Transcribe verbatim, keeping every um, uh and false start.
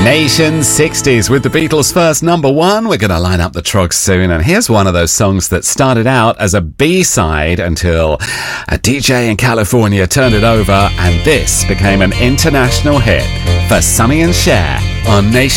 Nation sixties with the Beatles' first number one. We're going to line up the Trogs soon, and here's one of those songs that started out as a B-side until a D J in California turned it over, and this became an international hit for Sonny and Cher on Nation.